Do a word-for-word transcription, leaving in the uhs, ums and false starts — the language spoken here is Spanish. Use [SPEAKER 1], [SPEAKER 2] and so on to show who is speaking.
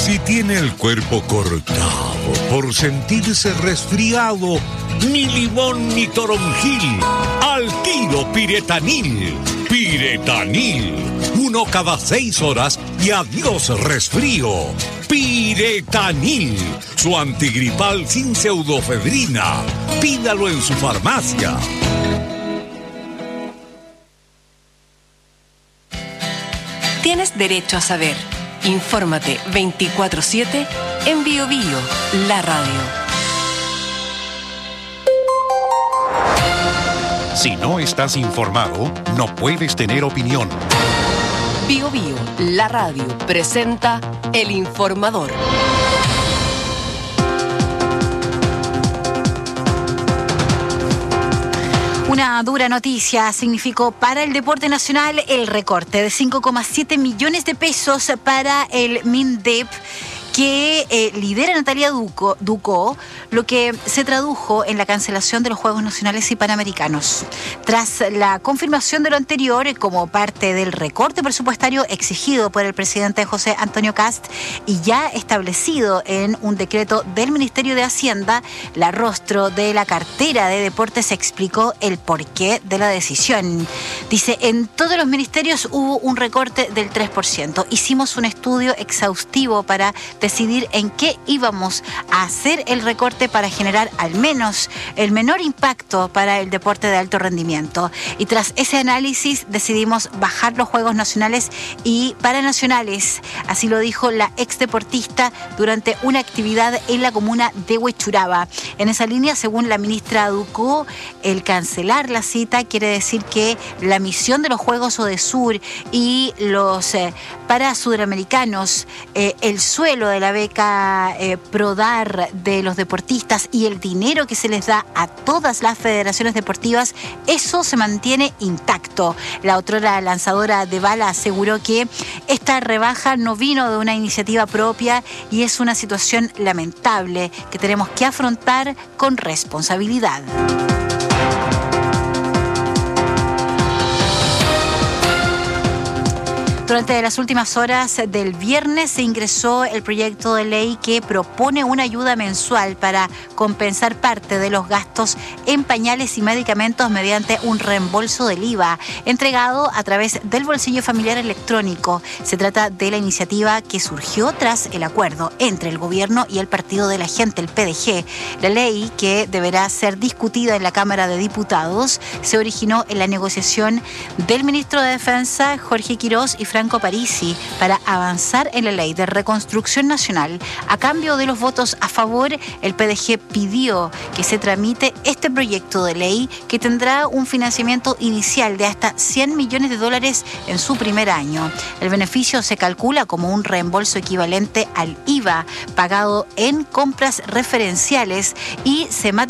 [SPEAKER 1] Si tiene el cuerpo cortado por sentirse resfriado, ni limón ni toronjil, al tiro Piretanil. Piretanil, uno cada seis horas y adiós resfrío. Piretanil, su antigripal sin pseudofedrina. Pídalo en su farmacia.
[SPEAKER 2] Tienes derecho a saber. Infórmate veinticuatro siete en Bio Bio, la radio.
[SPEAKER 3] Si no estás informado, no puedes tener opinión.
[SPEAKER 2] Bio Bio, la radio, presenta El Informador.
[SPEAKER 4] Una dura noticia significó para el deporte nacional el recorte de cinco coma siete millones de pesos para el MINDEP, que eh, lidera Natalia Duco, Ducó, lo que se tradujo en la cancelación de los Juegos Nacionales y Panamericanos. Tras la confirmación de lo anterior, como parte del recorte presupuestario exigido por el presidente José Antonio Kast y ya establecido en un decreto del Ministerio de Hacienda, la rostro de la cartera de deportes explicó el porqué de la decisión. Dice, en todos los ministerios hubo un recorte del tres por ciento. Hicimos un estudio exhaustivo para decidir en qué íbamos a hacer el recorte para generar al menos el menor impacto para el deporte de alto rendimiento. Y tras ese análisis decidimos bajar los Juegos Nacionales y Paranacionales. Así lo dijo la exdeportista durante una actividad en la comuna de Huechuraba. En esa línea, según la ministra Ducó, el cancelar la cita quiere decir que la misión de los Juegos Odesur y los eh, para sudamericanos, eh, el suelo de la beca eh, Prodar de los deportistas y el dinero que se les da a todas las federaciones deportivas, eso se mantiene intacto. La otrora lanzadora de bala aseguró que esta rebaja no vino de una iniciativa propia y es una situación lamentable que tenemos que afrontar con responsabilidad. Durante las últimas horas del viernes se ingresó el proyecto de ley que propone una ayuda mensual para compensar parte de los gastos en pañales y medicamentos mediante un reembolso del I V A entregado a través del bolsillo familiar electrónico. Se trata de la iniciativa que surgió tras el acuerdo entre el gobierno y el Partido de la Gente, el P D G. La ley, que deberá ser discutida en la Cámara de Diputados, se originó en la negociación del ministro de Defensa, Jorge Quirós, y Franco Parisi para avanzar en la ley de reconstrucción nacional. A cambio de los votos a favor, el P D G pidió que se tramite este proyecto de ley que tendrá un financiamiento inicial de hasta cien millones de dólares en su primer año. El beneficio se calcula como un reembolso equivalente al I V A pagado en compras referenciales y se